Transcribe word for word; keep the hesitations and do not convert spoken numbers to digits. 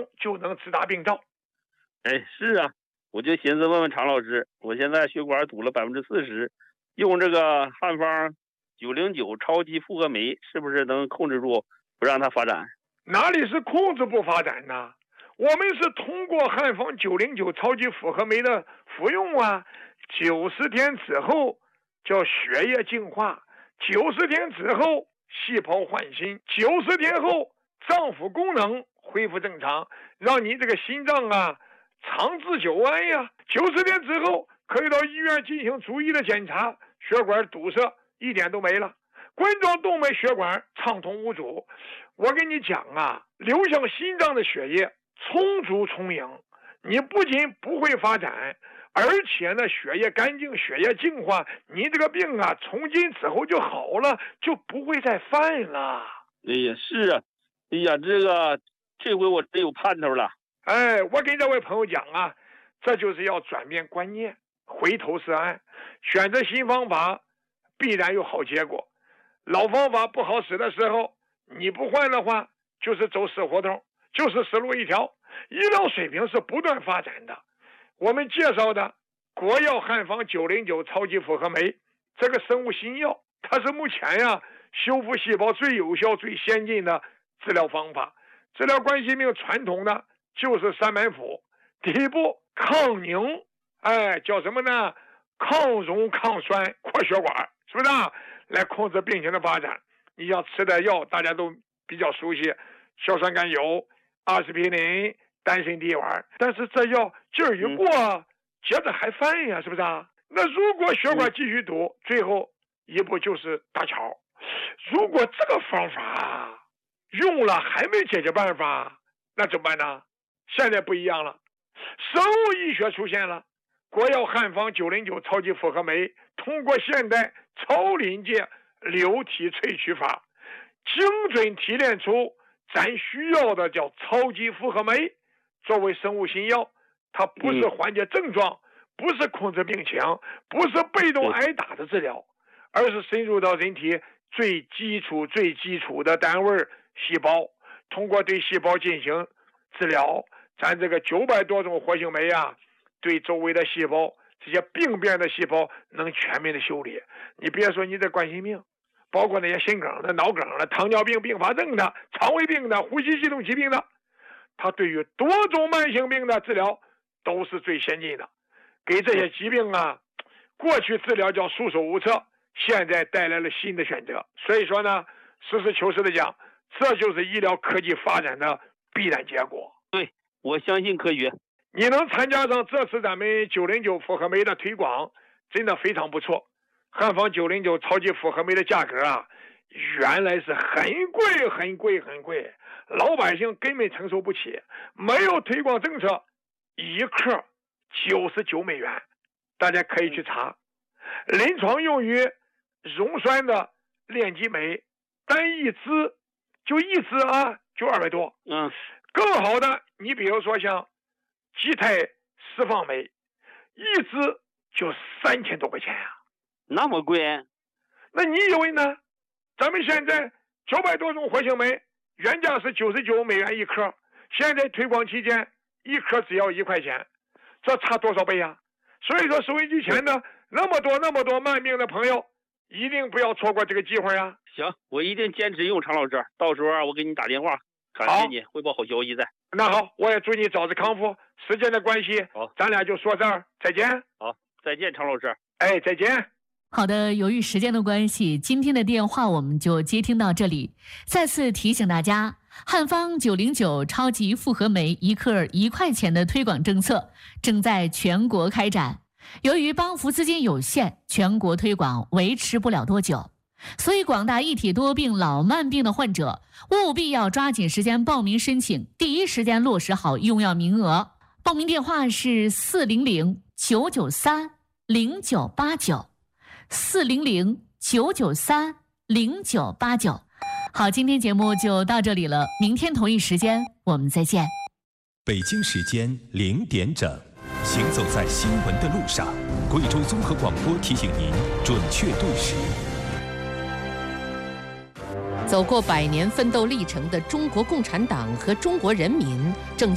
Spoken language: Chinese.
用就能治大病灶。 哎，是啊，我就寻思问问常老师，我现在血管堵了百分之四十，用这个汉方九零九超级复合酶是不是能控制住，不让它发展？ 哪里是控制不发展呢？我们是通过汉方九零九超级复合酶的服用啊，九十天之后叫血液净化，九十天之后细胞换新，九十天后脏腑功能恢复正常，让你这个心脏啊长治久安呀。九十天之后可以到医院进行逐一的检查，血管堵塞一点都没了，冠状动脉血管畅通无阻。我跟你讲啊，流向心脏的血液充足充盈，你不仅不会发展，而且呢血液干净，血液净化，你这个病啊从今之后就好了，就不会再犯了。 哎呀，是啊，哎呀，这个这回我真有盼头了。 哎，我跟这位朋友讲啊，这就是要转变观念，回头是岸，选择新方法必然有好结果。老方法不好使的时候，你不换的话就是走死胡同，就是死路一条。医疗水平是不断发展的。我们介绍的国药汉方九零九超级复合酶这个生物新药，它是目前呀修复细胞最有效最先进的治疗方法。治疗冠心病传统的就是三板斧，第一步抗凝，哎，叫什么呢？抗溶抗酸扩血管，是不是啊？来控制病情的发展。你像吃的药大家都比较熟悉，硝酸甘油、阿司匹林、丹参地丸，但是这药劲儿一过、嗯、接着还犯呀，是不是啊？那如果血管继续堵、嗯、最后一步就是搭桥。如果这个方法用了还没解决办法，那怎么办呢？现在不一样了，生物医学出现了，国药汉方九零九超级复合酶通过现代超临界流体萃取法，精准提炼出咱需要的叫超级复合酶，作为生物新药，它不是缓解症状、嗯、不是控制病情，不是被动挨打的治疗，而是深入到人体最基础最基础的单位细胞，通过对细胞进行治疗，咱这个九百多种活性酶啊，对周围的细胞这些病变的细胞能全面的修理。你别说你这冠心病，包括那些心梗的、脑梗的、糖尿病并发症的、肠胃病的、呼吸系统疾病的，它对于多种慢性病的治疗都是最先进的。给这些疾病啊，过去治疗叫束手无策，现在带来了新的选择。所以说呢，实事求是的讲，这就是医疗科技发展的必然结果。 对，我相信科学。 你能参加上这次咱们九零九复合酶的推广，真的非常不错。汉方九零九超级复合酶的价格啊，原来是很贵很贵很贵，老百姓根本承受不起。没有推广政策，一克九十九美元，大家可以去查。临床用于溶栓的链激酶，单一支就一支啊，就二百多。 嗯， 更好的，你比如说像基肽释放酶，一支就三千多块钱啊， 那么贵？ 那你以为呢？咱们现在九百多种活性酶，原价是九十九美元一颗，现在推广期间一颗只要一块钱，这差多少倍啊？所以说，收音机前的那么多那么多慢病的朋友，一定不要错过这个机会啊！ 行，我一定坚持用常老师，到时候我给你打电话，感谢你汇报好消息再。 那好，我也祝你早日康复。时间的关系， 好， 咱俩就说这儿，再见。 好，再见，常老师。 哎，再见。 好的，由于时间的关系，今天的电话我们就接听到这里。再次提醒大家，汉方九零九超级复合酶一克一块钱的推广政策正在全国开展。由于帮扶资金有限，全国推广维持不了多久，所以广大一体多病老慢病的患者务必要抓紧时间报名申请，第一时间落实好用药名额。报名电话是四零零九九三零九八九。四零零九九三零九八九。好，今天节目就到这里了，明天同一时间我们再见。 北京时间零点整，行走在新闻的路上，贵州综合广播提醒您准确对时。 走过百年奋斗历程的中国共产党和中国人民正